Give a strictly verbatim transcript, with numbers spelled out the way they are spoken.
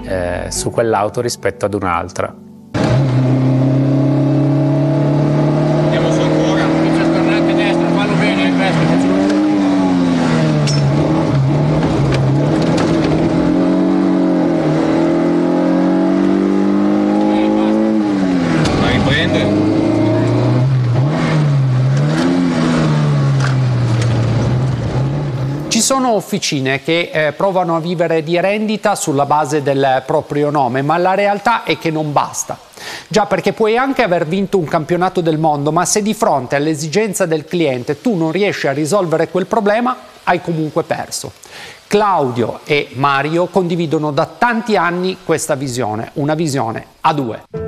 eh, su quell'auto rispetto ad un'altra. Andiamo su ancora, comincia a stornare a destra, fallo bene, il resto, la riprende. Ci sono officine che eh, provano a vivere di rendita sulla base del proprio nome, ma la realtà è che non basta. Già, perché puoi anche aver vinto un campionato del mondo, ma se di fronte all'esigenza del cliente tu non riesci a risolvere quel problema, hai comunque perso. Claudio e Mario condividono da tanti anni questa visione, una visione a due.